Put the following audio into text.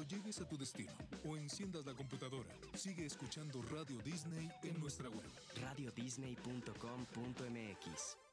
llegues a tu destino o enciendas la computadora, sigue escuchando Radio Disney en nuestra web. radiodisney.com.mx